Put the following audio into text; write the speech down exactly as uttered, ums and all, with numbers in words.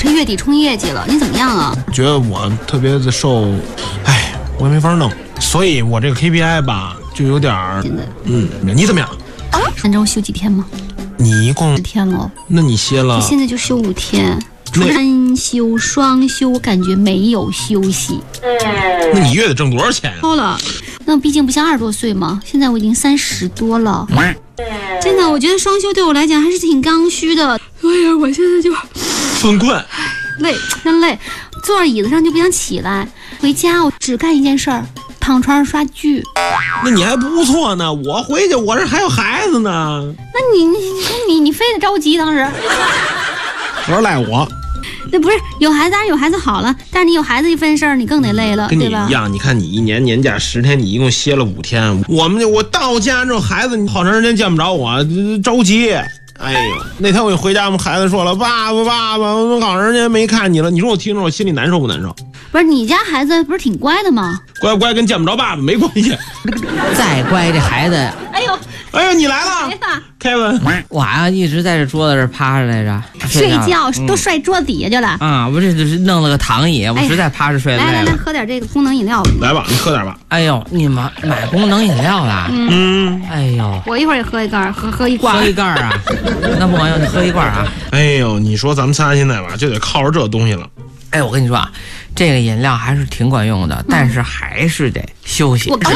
是月底冲业绩了，你怎么样啊？ 觉得我特别的瘦，哎，我也没法弄，所以我这个 K P I 吧就有点儿，嗯，你怎么样？ 三周休几天吗？ 你一共十天了， 那你歇了？ 现在就休五天，单休双休，我感觉没有休息。 那你月得挣多少钱呀？ 高了，那毕竟不像二十多岁嘛，现在我已经三十多了。真的，我觉得双休对我来讲还是挺刚需的。哎呀，我现在就犯困， 累，真累，坐在椅子上就不想起来。回家我只干一件事儿，躺床上刷剧。 那你还不错呢。我回去，我这还有孩子呢。 那你你你你非得着急，当时主要赖我。 那不是有孩子当然有孩子好了，但是你有孩子一份事儿，你更得累了， 跟你对吧？ 一样，你看你一年年假十天，你一共歇了五天。我们我到家之后，孩子你好长时间见不着我，着急。哎呦，那天我一回家，我们孩子说了：“爸爸，爸爸，我们好长时间没看你了。”你说我听着我心里难受不难受？ 不是你家孩子不是挺乖的吗？ 乖不乖跟见不着爸爸没关系。 再乖，这孩子， 哎呦， 哎呦，你来了，Kevin， 我啊一直在这桌子这趴着来着， 睡觉、 嗯、 都摔桌子底下去了啊！我这就是弄了个躺椅，我实在趴着睡累了。 来来来，喝点这个功能饮料吧。 来吧，你喝点吧。 哎呦，你们买功能饮料了？ 嗯， 哎呦， 我一会儿也喝一罐，喝喝一罐， 喝一罐啊！那不管用，你喝一罐啊！ 哎呦，你说咱们仨现在吧，就得靠着这东西了。 哎，我跟你说啊，这个饮料还是挺管用的，但是还是得休息。